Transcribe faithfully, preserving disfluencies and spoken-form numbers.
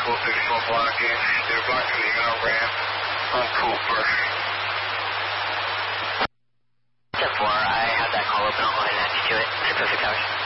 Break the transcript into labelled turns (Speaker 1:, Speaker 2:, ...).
Speaker 1: Cool sixty-one blocking. They're blocking the out ramp on Cooper.
Speaker 2: ten four, I have that call open. I'll go ahead and add you to it. Pacific Towers.